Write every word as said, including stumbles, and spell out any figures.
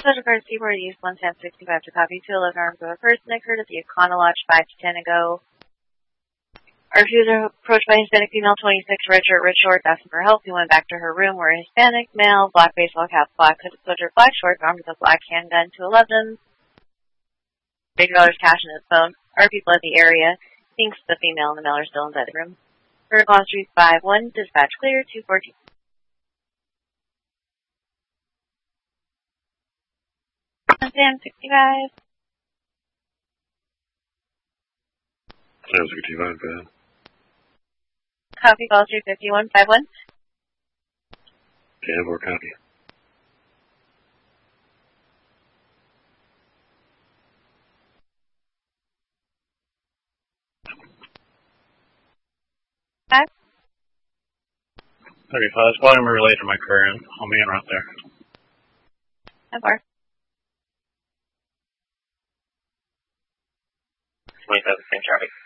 Special Guard Seaboard East one ten sixty-five to copy two eleven armed with a person occurred at the Econo Lodge five to ten ago. Our refuser approached by Hispanic female twenty-six, red shirt, red shorts, asking for help. He went back to her room where a Hispanic male, black baseball cap, black hooded sweater, black shorts, armed with a black handgun, two eleven. fifty dollars cash in his phone. Our people at the area thinks the female and the male are still inside the room. Vertical on Street five one, dispatch clear, two fourteen. Sam sixty-five. Sam sixty-five, bad. Copy, call three fifty-one fifty-one. ten four, copy. Five. thirty-five, volume relay to my current. I'll be in right there. ten four. twenty-seven, same traffic.